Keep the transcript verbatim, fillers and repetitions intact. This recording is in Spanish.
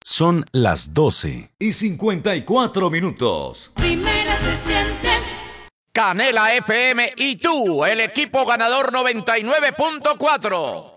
Son las doce y cincuenta y cuatro minutos. Primera se siente. Canela F M y tú, el equipo ganador noventa y nueve punto cuatro.